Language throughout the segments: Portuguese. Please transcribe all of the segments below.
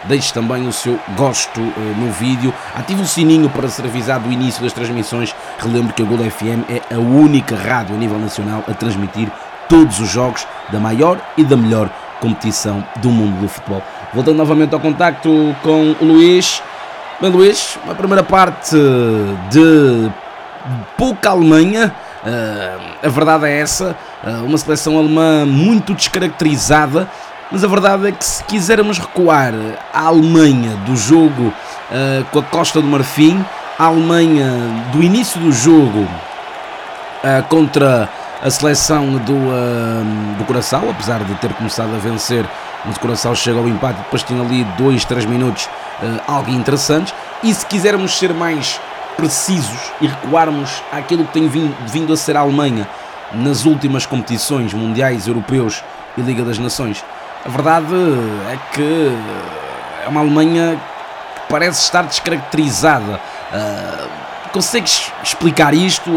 deixe também o seu gosto no vídeo, ative o sininho para ser avisado do início das transmissões. Relembro que a Golo FM é a única rádio a nível nacional a transmitir todos os jogos da maior e da melhor competição do mundo do futebol. Voltando novamente ao contacto com o Luís. Bem, Luís, a primeira parte de pouca Alemanha, a verdade é essa, uma seleção alemã muito descaracterizada, mas a verdade é que se quisermos recuar a Alemanha do jogo com a Costa do Marfim, a Alemanha do início do jogo contra a seleção do Curaçao, apesar de ter começado a vencer, mas o Curaçao chega ao empate, depois tem ali 2-3 minutos algo interessantes. E se quisermos ser mais precisos e recuarmos àquilo que tem vindo a ser a Alemanha nas últimas competições mundiais, europeus e Liga das Nações, a verdade é que é uma Alemanha que parece estar descaracterizada. Consegues explicar isto?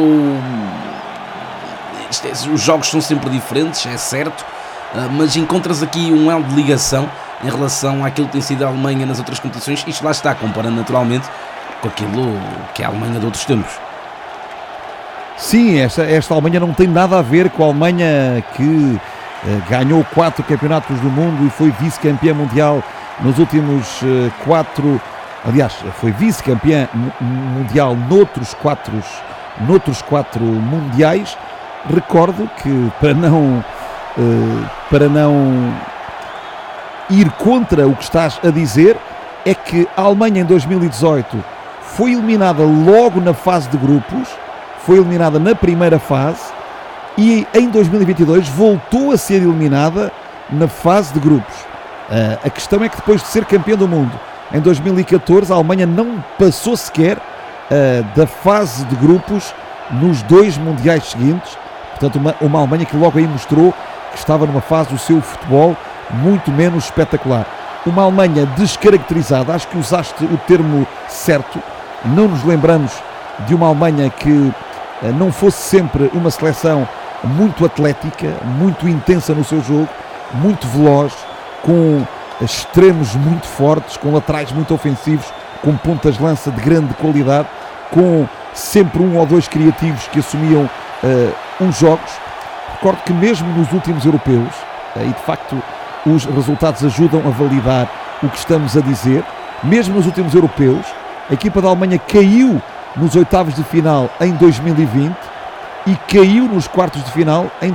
Os jogos são sempre diferentes, é certo, mas encontras aqui um elo de ligação em relação àquilo que tem sido a Alemanha nas outras competições. Isto lá está, comparando naturalmente com aquilo que é a Alemanha de outros tempos. Sim, esta Alemanha não tem nada a ver com a Alemanha que ganhou 4 campeonatos do mundo e foi vice-campeã mundial nos últimos 4. Aliás, foi vice-campeã mundial noutros 4 mundiais. Recordo que para não ir contra o que estás a dizer, é que a Alemanha em 2018 foi eliminada logo na fase de grupos, foi eliminada na primeira fase e em 2022 voltou a ser eliminada na fase de grupos. A questão é que depois de ser campeã do mundo em 2014, a Alemanha não passou sequer da fase de grupos nos 2 mundiais seguintes. Portanto, uma Alemanha que logo aí mostrou que estava numa fase do seu futebol muito menos espetacular. Uma Alemanha descaracterizada, acho que usaste o termo certo. Não nos lembramos de uma Alemanha que não fosse sempre uma seleção muito atlética, muito intensa no seu jogo, muito veloz, com extremos muito fortes, com laterais muito ofensivos, com pontas de lança de grande qualidade, com sempre 1 ou 2 criativos que assumiam os jogos. Recordo que mesmo nos últimos europeus, e de facto os resultados ajudam a validar o que estamos a dizer, mesmo nos últimos europeus, a equipa da Alemanha caiu nos oitavos de final em 2020 e caiu nos quartos de final em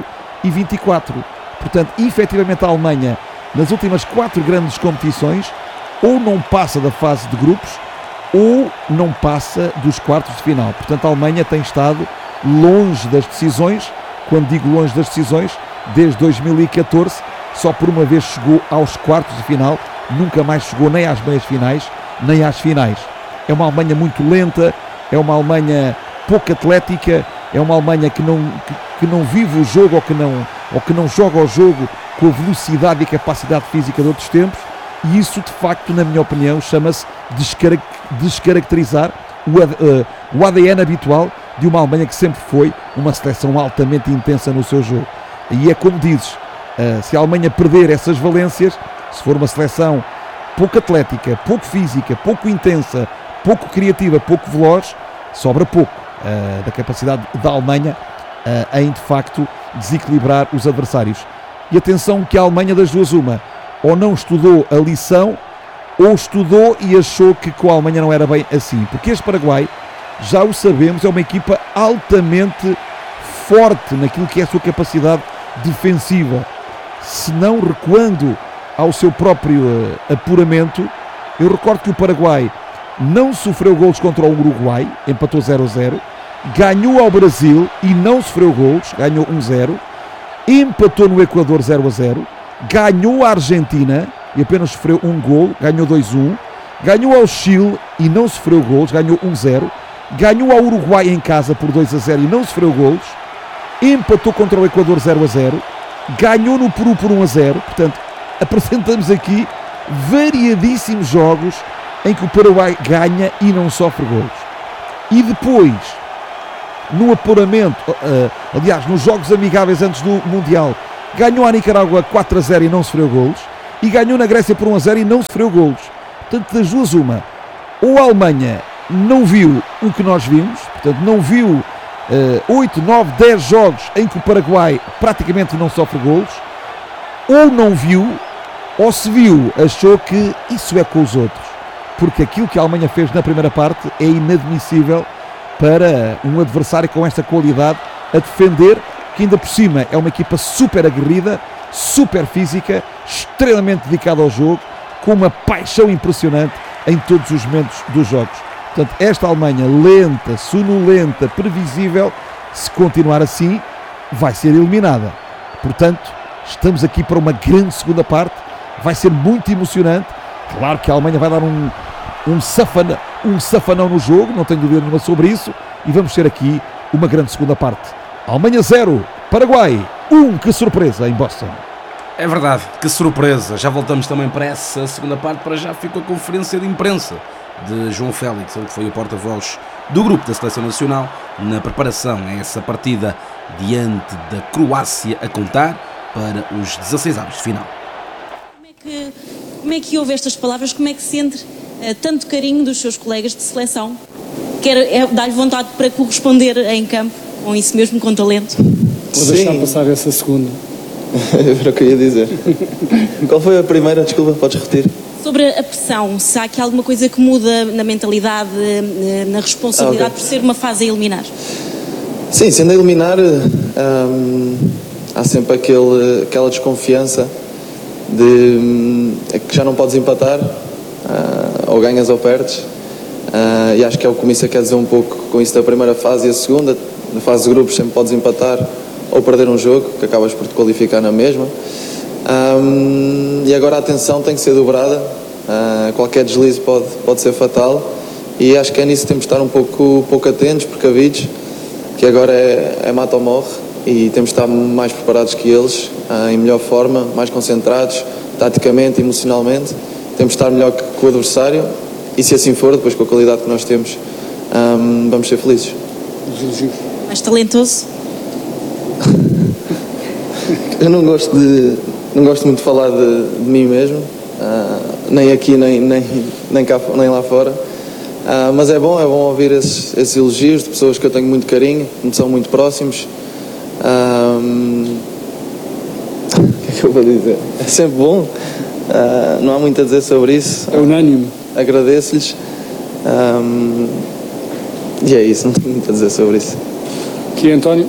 2024. Portanto, efetivamente a Alemanha, nas últimas 4 grandes competições, ou não passa da fase de grupos, ou não passa dos quartos de final. Portanto, a Alemanha tem estado longe das decisões. Quando digo longe das decisões, desde 2014, só por uma vez chegou aos quartos de final, nunca mais chegou nem às meias finais, nem às finais. É uma Alemanha muito lenta, é uma Alemanha pouco atlética, é uma Alemanha que não vive o jogo ou que não joga o jogo com a velocidade e a capacidade física de outros tempos, e isso de facto, na minha opinião, chama-se descaracterizar o ADN habitual de uma Alemanha que sempre foi uma seleção altamente intensa no seu jogo. E é como dizes, se a Alemanha perder essas valências, se for uma seleção pouco atlética, pouco física, pouco intensa, pouco criativa, pouco veloz, sobra pouco da capacidade da Alemanha em de facto desequilibrar os adversários. E atenção que a Alemanha, das duas uma, ou não estudou a lição, ou estudou e achou que com a Alemanha não era bem assim, porque este Paraguai, já o sabemos, é uma equipa altamente forte naquilo que é a sua capacidade defensiva. Se não recuando ao seu próprio apuramento, eu recordo que o Paraguai não sofreu golos contra o Uruguai, empatou 0-0, ganhou ao Brasil e não sofreu golos, ganhou 1-0, empatou no Equador 0-0, ganhou a Argentina e apenas sofreu um golo, ganhou 2-1, ganhou ao Chile e não sofreu golos, ganhou 1-0, ganhou ao Uruguai em casa por 2-0 e não sofreu golos, empatou contra o Equador 0-0, ganhou no Peru por 1-0. Portanto, apresentamos aqui variadíssimos jogos em que o Paraguai ganha e não sofre golos. E depois, no apuramento, aliás, nos jogos amigáveis antes do Mundial, ganhou a Nicarágua 4-0 e não sofreu golos, e ganhou na Grécia por 1-0 e não sofreu golos. Portanto, das duas uma, ou a Alemanha não viu o que nós vimos, portanto não viu 8, 9, 10 jogos em que o Paraguai praticamente não sofre golos, ou não viu, ou se viu, achou que isso é com os outros, porque aquilo que a Alemanha fez na primeira parte é inadmissível para um adversário com esta qualidade a defender, que ainda por cima é uma equipa super aguerrida, super física, extremamente dedicada ao jogo, com uma paixão impressionante em todos os momentos dos jogos. Portanto, esta Alemanha lenta, sonolenta, previsível, se continuar assim, vai ser eliminada. Portanto, estamos aqui para uma grande segunda parte, vai ser muito emocionante. Claro que a Alemanha vai dar um safanão no jogo, não tenho dúvida nenhuma sobre isso, e vamos ter aqui uma grande segunda parte. Alemanha 0, Paraguai 1, que surpresa em Boston. É verdade, que surpresa. Já voltamos também para essa segunda parte. Para já ficou a conferência de imprensa de João Félix, ele que foi o porta-voz do grupo da Seleção Nacional na preparação a essa partida diante da Croácia, a contar para os 16avos de final. Como é que ouve estas palavras? Como é que sente tanto carinho dos seus colegas de seleção? Dá-lhe vontade para corresponder em campo com isso mesmo, com talento? Vou deixar passar essa segunda. Era o que eu ia dizer. Qual foi a primeira? Desculpa, podes repetir? Sobre a pressão, se há aqui alguma coisa que muda na mentalidade, na responsabilidade por ser uma fase a eliminar? Sim, sendo a eliminar, há sempre aquela desconfiança de que já não podes empatar, ou ganhas ou perdes, e acho que é o que o Comissa quer dizer um pouco com isso da primeira fase e a segunda. Na fase de grupos sempre podes empatar ou perder um jogo, que acabas por te qualificar na mesma. E agora a atenção tem que ser dobrada, qualquer deslize pode ser fatal, e acho que é nisso que temos de estar um pouco atentos, precavidos, que agora é mata ou morre, e temos de estar mais preparados que eles, em melhor forma, mais concentrados, taticamente, emocionalmente. Temos de estar melhor que o adversário, e se assim for, depois com a qualidade que nós temos, vamos ser felizes. Mais talentoso? Eu não gosto muito de falar de mim mesmo, nem aqui nem lá fora, mas é bom ouvir esses elogios de pessoas que eu tenho muito carinho, que me são muito próximos. O que é que eu vou dizer? É sempre bom, não há muito a dizer sobre isso. É unânime. Agradeço-lhes, e é isso, não tenho muito a dizer sobre isso. Aqui, António.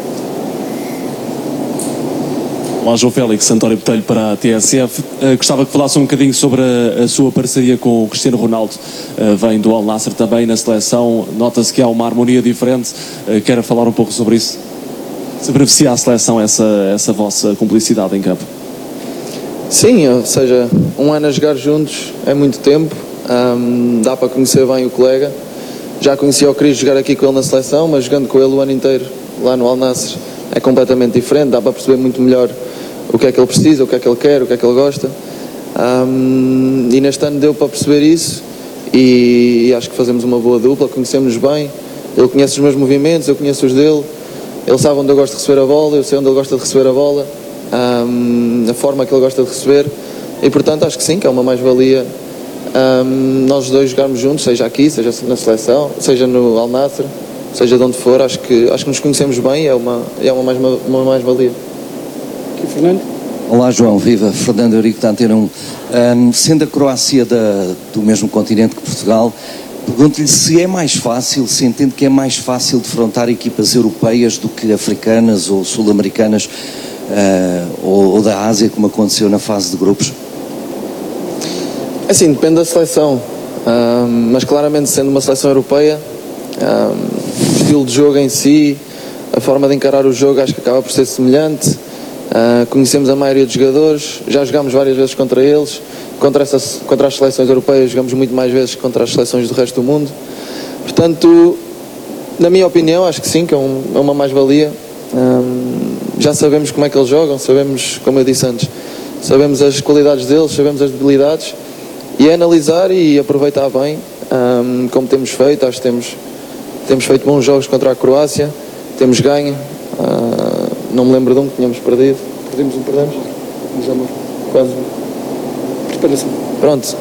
Olá, João Félix, António Botelho para a TSF. Gostava que falasse um bocadinho sobre a sua parceria com o Cristiano Ronaldo. Vem do Al Nassr também na seleção. Nota-se que há uma harmonia diferente. Quero falar um pouco sobre isso. Se beneficia a seleção essa vossa cumplicidade em campo? Sim, ou seja, um ano a jogar juntos é muito tempo. Dá para conhecer bem o colega. Já conheci o Cris jogar aqui com ele na seleção, mas jogando com ele o ano inteiro lá no Al Nassr é completamente diferente. Dá para perceber muito melhor o que é que ele precisa, o que é que ele quer, o que é que ele gosta, e neste ano deu para perceber isso, e acho que fazemos uma boa dupla, conhecemos-nos bem. Ele conhece os meus movimentos, eu conheço os dele, ele sabe onde eu gosto de receber a bola, eu sei onde ele gosta de receber a bola, a forma que ele gosta de receber, e portanto acho que sim, que é uma mais-valia nós dois jogarmos juntos, seja aqui, seja na seleção, seja no Al Nassr, seja de onde for. Acho que nos conhecemos bem e é uma mais-valia. Aqui, Fernando. Olá, João, viva, Fernando Eurico da Antena 1. Sendo a Croácia do mesmo continente que Portugal, pergunto-lhe se é mais fácil, se entende que é mais fácil defrontar equipas europeias do que africanas ou sul-americanas ou da Ásia, como aconteceu na fase de grupos? Assim, depende da seleção, mas claramente sendo uma seleção europeia, o estilo de jogo em si, a forma de encarar o jogo acho que acaba por ser semelhante. Conhecemos a maioria dos jogadores, já jogámos várias vezes contra eles, contra as seleções europeias jogamos muito mais vezes que contra as seleções do resto do mundo. Portanto, na minha opinião, acho que sim, que é uma mais-valia. Já sabemos como é que eles jogam, sabemos, como eu disse antes, sabemos as qualidades deles, sabemos as debilidades, e é analisar e aproveitar bem, como temos feito. Acho que temos feito bons jogos contra a Croácia, temos ganho. Não me lembro de um que tínhamos perdido. Perdemos. Quando? preparação. Pronto,